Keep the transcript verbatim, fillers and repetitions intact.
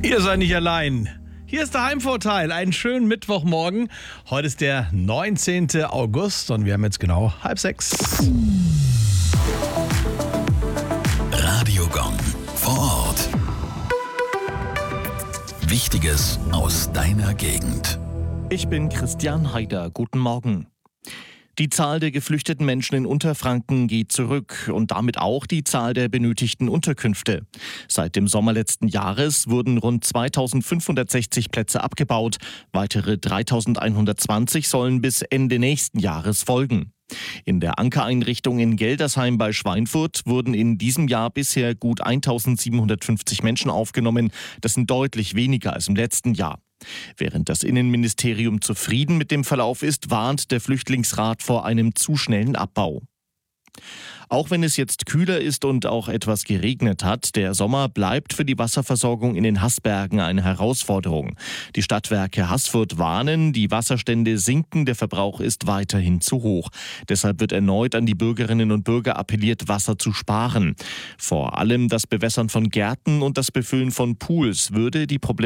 Ihr seid nicht allein. Hier ist der Heimvorteil. Einen schönen Mittwochmorgen. Heute ist der neunzehnten August und wir haben jetzt genau halb sechs. Radiogon vor Ort. Wichtiges aus deiner Gegend. Ich bin Christian Haider. Guten Morgen. Die Zahl der geflüchteten Menschen in Unterfranken geht zurück und damit auch die Zahl der benötigten Unterkünfte. Seit dem Sommer letzten Jahres wurden rund zweitausendfünfhundertsechzig Plätze abgebaut. Weitere dreitausendeinhundertzwanzig sollen bis Ende nächsten Jahres folgen. In der Ankereinrichtung in Geldersheim bei Schweinfurt wurden in diesem Jahr bisher gut eintausendsiebenhundertfünfzig Menschen aufgenommen. Das sind deutlich weniger als im letzten Jahr. Während das Innenministerium zufrieden mit dem Verlauf ist, warnt der Flüchtlingsrat vor einem zu schnellen Abbau. Auch wenn es jetzt kühler ist und auch etwas geregnet hat, der Sommer bleibt für die Wasserversorgung in den Haßbergen eine Herausforderung. Die Stadtwerke Haßfurt warnen, die Wasserstände sinken, der Verbrauch ist weiterhin zu hoch. Deshalb wird erneut an die Bürgerinnen und Bürger appelliert, Wasser zu sparen. Vor allem das Bewässern von Gärten und das Befüllen von Pools würde die Probleme